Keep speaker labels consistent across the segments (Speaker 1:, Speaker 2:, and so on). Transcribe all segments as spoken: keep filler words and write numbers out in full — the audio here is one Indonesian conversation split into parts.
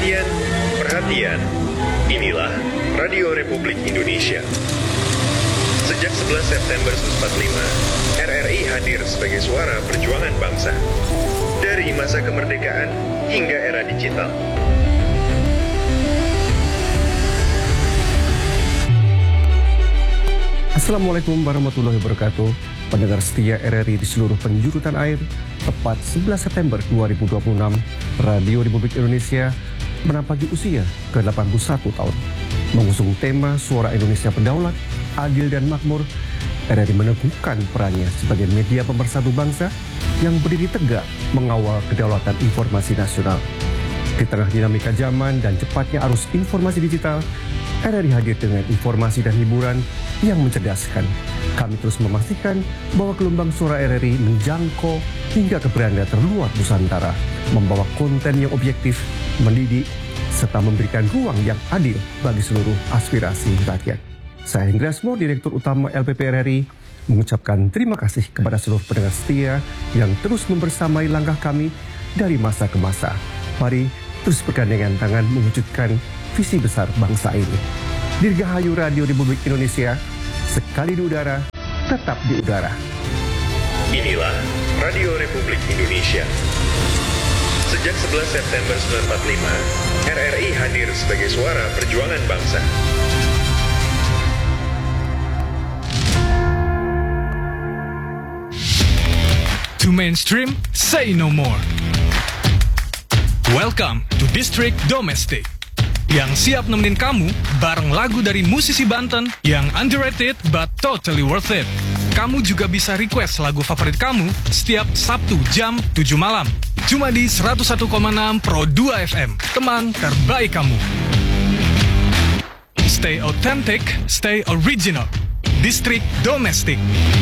Speaker 1: Perhatian, perhatian. Inilah Radio Republik Indonesia. Sejak sebelas September seribu sembilan ratus empat puluh lima, R R I hadir sebagai suara perjuangan bangsa. Dari masa kemerdekaan hingga era digital.
Speaker 2: Assalamualaikum warahmatullahi wabarakatuh. Pendengar setia R R I di seluruh penjuru tanah air, tepat sebelas September dua ribu dua puluh enam, Radio Republik Indonesia menampaki usia ke delapan puluh satu tahun. Mengusung tema Suara Indonesia Berdaulat, Adil dan Makmur, R R I meneguhkan perannya sebagai media pemersatu bangsa yang berdiri tegak mengawal kedaulatan informasi nasional. Di tengah dinamika zaman dan cepatnya arus informasi digital, R R I hadir dengan informasi dan hiburan yang mencerdaskan. Kami terus memastikan bahwa gelombang suara R R I menjangkau hingga ke beranda terluar Nusantara, membawa konten yang objektif, mendidik, serta memberikan ruang yang adil bagi seluruh aspirasi rakyat. Saya Hendriasmo, Direktur Utama L P P R R I, mengucapkan terima kasih kepada seluruh pendengar setia yang terus membersamai langkah kami dari masa ke masa. Mari terus bergandengan tangan mewujudkan visi besar bangsa ini. Dirgahayu Radio Republik Indonesia, sekali di udara, tetap di udara.
Speaker 1: Inilah Radio Republik Indonesia. Sejak sebelas September seribu sembilan ratus empat puluh lima, R R I hadir sebagai suara perjuangan bangsa.
Speaker 3: To mainstream, say no more. Welcome to District Domestic, yang siap nemenin kamu bareng lagu dari musisi Banten yang underrated but totally worth it. Kamu juga bisa request lagu favorit kamu setiap Sabtu jam tujuh malam. Cuma di seratus satu koma enam Pro dua F M, teman terbaik kamu. Stay authentic, stay original. District Domestic.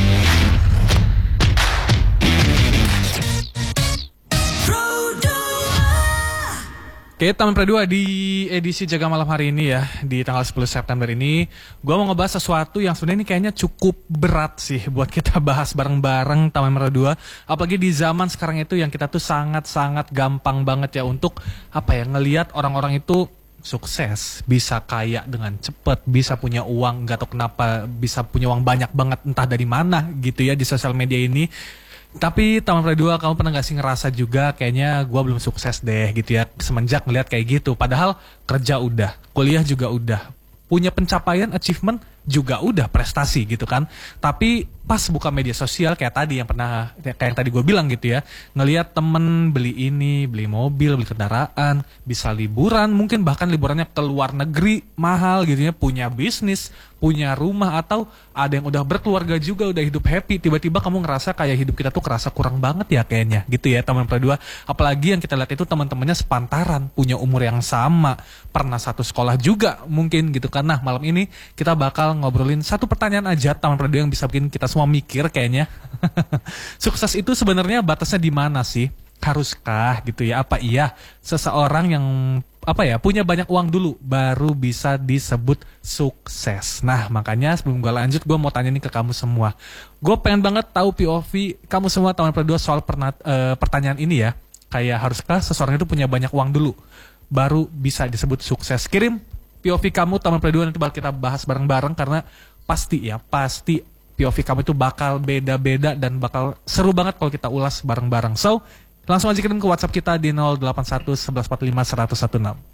Speaker 3: Oke, Taman Pro dua di edisi Jaga Malam hari ini ya, di tanggal sepuluh September ini, gue mau ngebahas sesuatu yang sebenarnya ini kayaknya cukup berat sih buat kita bahas bareng-bareng Taman Pro dua. Apalagi di zaman sekarang itu yang kita tuh sangat-sangat gampang banget ya untuk apa ya, ngelihat orang-orang itu sukses, bisa kaya dengan cepet, bisa punya uang, gak tau kenapa bisa punya uang banyak banget entah dari mana gitu ya di sosial media ini. Tapi Taman Pro dua, kamu pernah gak sih ngerasa juga kayaknya gue belum sukses deh gitu ya semenjak ngeliat kayak gitu. Padahal kerja udah, kuliah juga udah, punya pencapaian, achievement juga udah, prestasi gitu kan. Tapi pas buka media sosial kayak tadi yang pernah, kayak yang tadi gue bilang gitu ya, ngelihat temen beli ini, beli mobil, beli kendaraan, bisa liburan, mungkin bahkan liburannya ke luar negeri mahal gitu ya, punya bisnis, punya rumah, atau ada yang udah berkeluarga juga, udah hidup happy. Tiba-tiba kamu ngerasa kayak hidup kita tuh kerasa kurang banget ya kayaknya gitu ya Taman Pro dua. Apalagi yang kita lihat itu teman-temannya sepantaran, punya umur yang sama, pernah satu sekolah juga mungkin gitu kan. Nah, malam ini kita bakal ngobrolin satu pertanyaan aja Taman Pro dua yang bisa bikin kita semua mikir kayaknya. Sukses itu sebenarnya batasnya di mana sih? Haruskah gitu ya? Apa iya seseorang yang apa ya, punya banyak uang dulu baru bisa disebut sukses? Nah, makanya sebelum gue lanjut, gue mau tanya nih ke kamu semua. Gue pengen banget tahu P O V kamu semua Taman Pro dua soal perna- uh, pertanyaan ini ya. Kayak haruskah seseorang itu punya banyak uang dulu baru bisa disebut sukses? Kirim P O V kamu Taman Pro dua, nanti bakal kita bahas bareng-bareng karena pasti ya, pasti P O V kamu itu bakal beda-beda dan bakal seru banget kalau kita ulas bareng-bareng. So, langsung aja kirim ke WhatsApp kita di nol delapan satu satu satu empat lima satu nol satu enam.